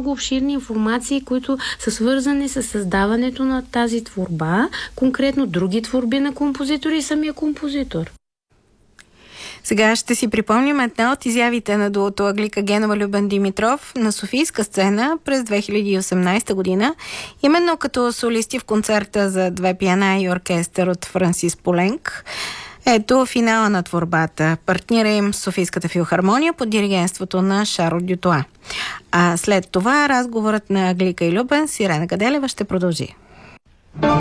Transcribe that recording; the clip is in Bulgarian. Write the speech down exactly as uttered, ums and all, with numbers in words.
много обширни информации, които са свързани с създаването на тази творба, конкретно други творби на композитори и самия композитор. Сега ще си припомним една от изявите на дуото Аглика Генова – Любен Димитров на Софийска сцена през две хиляди и осемнадесета година, именно като солисти в концерта за две пиана и оркестър от Франсис Поленк. Ето финала на творбата. Партнира им Софийската филхармония под диригентството на Шарл Дютоа. А след това разговорът на Аглика и Любен с Ирена Гаделева ще продължи.